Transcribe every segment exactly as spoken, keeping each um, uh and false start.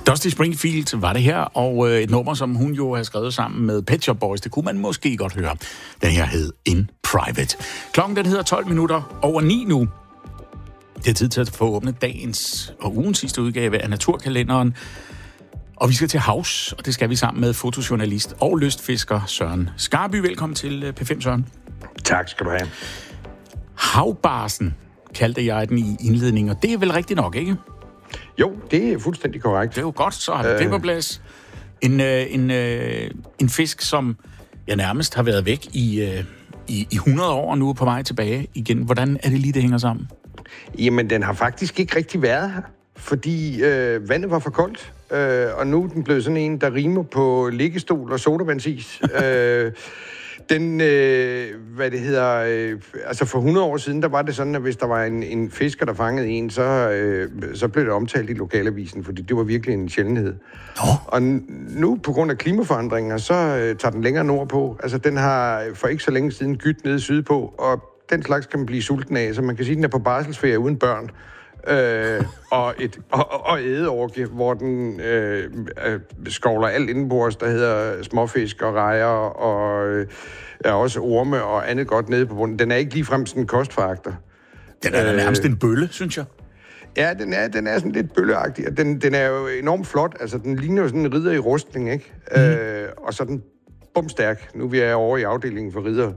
Dusty Springfield var det her, og øh, et nummer, som hun jo har skrevet sammen med Pet Shop Boys, det kunne man måske godt høre. Den her hed In Private. Klokken den hedder tolv minutter over ni nu. Det er tid til at få åbnet dagens og ugens sidste udgave af Naturkalenderen. Og vi skal til havs, og det skal vi sammen med fotojournalist og lystfisker Søren Skarby. Velkommen til P fem, Søren. Tak skal du have. Havbarsen kaldte jeg den i indledningen, og det er vel rigtigt nok, ikke? Jo, det er fuldstændig korrekt. Det er jo godt, så har vi det på plads. En, øh, en, øh, en fisk, som jeg nærmest har været væk i, øh, i, i hundrede år, og nu er på vej tilbage igen. Hvordan er det lige, det hænger sammen? Jamen, den har faktisk ikke rigtig været her, fordi øh, vandet var for koldt, øh, og nu er den blevet sådan en, der rimer på liggestol og sodavandsis. øh, Den, øh, hvad det hedder, øh, altså for hundrede år siden, der var det sådan, at hvis der var en, en fisker, der fangede en, så, øh, så blev det omtalt i lokalavisen, fordi det var virkelig en sjældenhed. Oh. Og nu, på grund af klimaforandringer, så øh, tager den længere nordpå. Altså, den har for ikke så længe siden gydt nede sydpå, og den slags kan man blive sulten af, så man kan sige, at den er på barselsferie uden børn. øh, og et og, og ædeorgie, hvor den øh, øh, skovler alt indenbords, der hedder småfisk og rejer og øh, ja, også orme og andet godt nede på bunden. Den er ikke ligefrem sådan en kostforagter. Den er øh, nærmest en bølle, synes jeg. Ja, den er, den er sådan lidt bølleagtig, og den, den er jo enormt flot. Altså, den ligner jo sådan en ridder i rustning, ikke? Mm. Øh, og så den bumstærk. Nu er vi er over i afdelingen for ridder.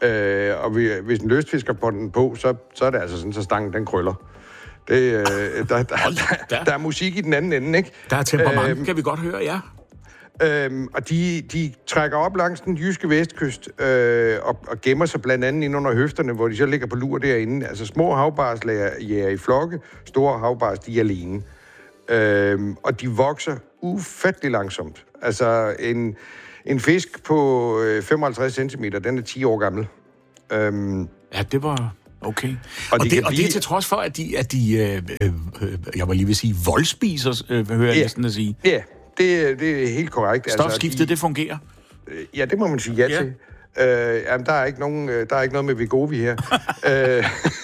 Øh, og vi, hvis en lystfisker på den på, så, så er det altså sådan, så stangen den krøller. Det, øh, der, der, der, der er musik i den anden ende, ikke? Der er temperament, øhm, kan vi godt høre, ja. Øhm, og de, de trækker op langs den jyske vestkyst øh, og, og gemmer sig blandt andet ind under høfterne, hvor de så ligger på lur derinde. Altså små havbars jager i flokke, store havbars, de er alene. Øhm, og de vokser ufattelig langsomt. Altså en, en fisk på øh, femoghalvtreds centimeter, den er ti år gammel. Øhm, ja, det var... Okay. Og, og, og, de det, og blive... det er til trods for, at de, at de øh, øh, jeg var lige ved at sige, voldspiser, øh, hører jeg yeah. næsten at sige. Ja, yeah. det, det er helt korrekt. Stofskiftet, altså, de... det fungerer? Ja, det må man sige ja yeah. til. Øh, jamen, der er ikke nogen, der er ikke noget med Wegovy her. øh,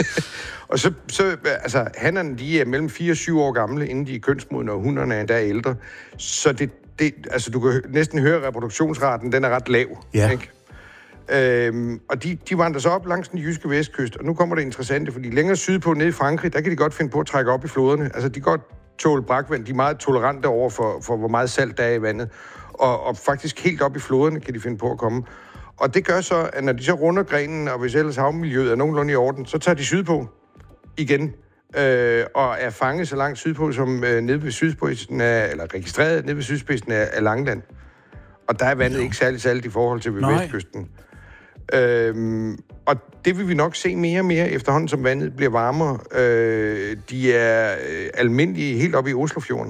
og så, så altså, hannerne, de er mellem fire og syv år gamle, inden de er kønsmodne, og hunderne er endda ældre. Så det, det, altså, du kan næsten høre, at reproduktionsraten, den er ret lav, ja. Ikke? Øhm, og de, de vandrer så op langs den jyske vestkyst, og nu kommer det interessante, fordi længere sydpå, nede i Frankrig, der kan de godt finde på at trække op i floderne. Altså, de kan godt tåle brakvand, de er meget tolerante over for, for hvor meget salt der er i vandet, og, og faktisk helt op i floderne kan de finde på at komme. Og det gør så, at når de så runder grenen, og hvis ellers havmiljøet er nogenlunde i orden, så tager de sydpå igen, øh, og er fanget så langt sydpå, som øh, nede ved sydspidsen af, eller registreret nede ved sydspidsen af, af Langeland. Og der er vandet no. ikke særlig salt i forhold til ved Nej. Vestkysten. Øhm, og det vil vi nok se mere og mere efterhånden, som vandet bliver varmere. Øh, de er øh, almindelige helt oppe i Oslofjorden.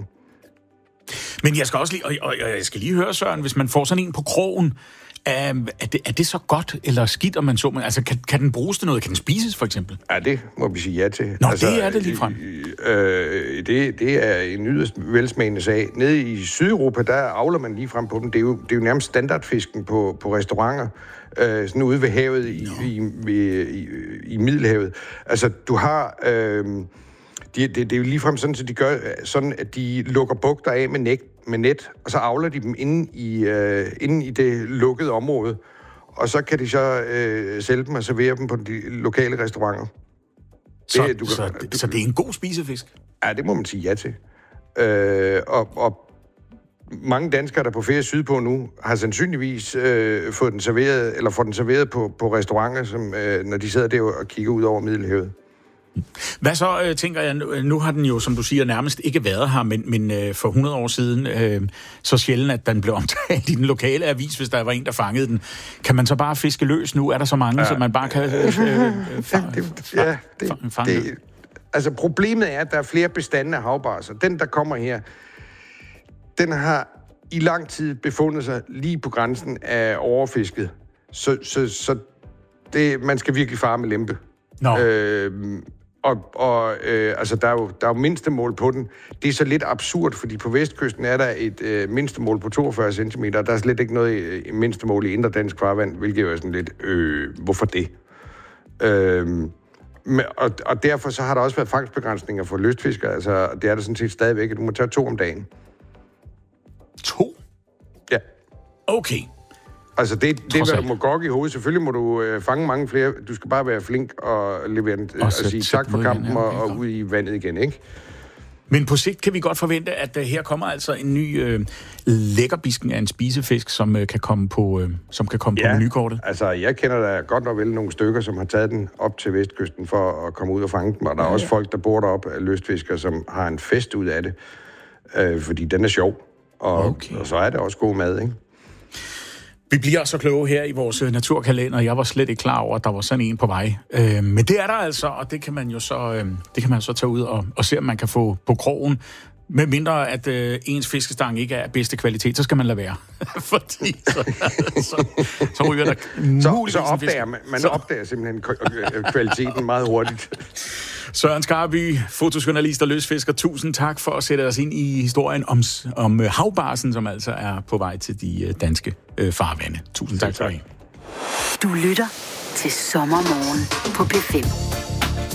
Men jeg skal også lige, og, og, og jeg skal lige høre, Søren, hvis man får sådan en på krogen, er, er, det, er det så godt eller skidt, om man så? Altså, kan, kan den bruges til noget? Kan den spises, for eksempel? Ja, det må vi sige ja til. Nå, altså, det er det ligefrem. Øh, det, det er en yderst velsmagende sag. Nede i Sydeuropa, der avler man ligefrem på den. Det er jo, det er jo nærmest standardfisken på, på restauranter. Øh, sådan ude ved havet i, no. i, i, i, i Middelhavet. Altså, du har... Øh, det, det, det er jo ligefrem sådan, at de gør sådan, at de lukker bugter af med net, med net, og så avler de dem inde i, øh, inde i det lukkede område. Og så kan de så øh, sælge dem og servere dem på de lokale restauranter. Så, det, du kan, så, du, så det er en god spisefisk? Ja, det må man sige ja til. Øh, og, og mange danskere, der er på ferie sydpå nu, har sandsynligvis øh, fået den serveret, eller får den serveret på, på restauranter, som, øh, når de sidder der og kigger ud over Middelhavet. Hvad så, øh, tænker jeg, nu, nu har den jo, som du siger, nærmest ikke været her, men, men øh, for hundrede år siden, øh, så sjældent, at den blev omtalt i den lokale avis, hvis der var en, der fangede den. Kan man så bare fiske løs nu? Er der så mange, ja. så man bare kan øh, øh, fange, det, ja, det, fange det, altså, problemet er, at der er flere bestande af havbarser. Den, der kommer her, den har i lang tid befundet sig lige på grænsen af overfisket. Så, så, så det, man skal virkelig fare med lempe. No. Øh, og og øh, altså, der er, jo, der er jo mindstemål på den. Det er så lidt absurd, fordi på vestkysten er der et øh, mindstemål på toogfyrre centimeter. Der er slet ikke noget øh, mindstemål i indre dansk farvand, hvilket jo er sådan lidt, øh, hvorfor det? Øh, og, og derfor så har der også været fangstbegrænsninger for lystfiskere. Altså, det er der sådan set stadigvæk, at du må tage to om dagen. to? Ja. Okay. Altså, det, det er, hvad du må gokke i hovedet. Selvfølgelig må du øh, fange mange flere. Du skal bare være flink og levere den, og sige tak for kampen igen, ja, okay, og, og ud i vandet igen, ikke? Men på sigt kan vi godt forvente, at uh, her kommer altså en ny øh, lækkerbisken af en spisefisk, som øh, kan komme på, øh, som kan komme ja, på menukortet. Altså, jeg kender da godt nok vel nogle stykker, som har taget den op til Vestkysten for at komme ud og fange den, og der er ja, også folk, der bor deroppe af lystfiskere, som har en fest ud af det, øh, fordi den er sjov, og, okay. og så er det også god mad, ikke? Vi bliver så kloge her i vores naturkalender. Jeg var slet ikke klar over, at der var sådan en på vej. Øh, men det er der altså, og det kan man jo så, øh, det kan man så tage ud og, og se, om man kan få på krogen. Med mindre, at øh, ens fiskestang ikke er af bedste kvalitet, så skal man lade være. Fordi så, så, så ryger der så, så opdager man, man så. opdager simpelthen kvaliteten meget hurtigt. Søren Skarby, fotojournalist og løsfisker, tusind tak for at sætte os ind i historien om, om havbarsen, som altså er på vej til de danske øh, farvande. Tusind tak for det. Du lytter til Sommermorgen på P fem.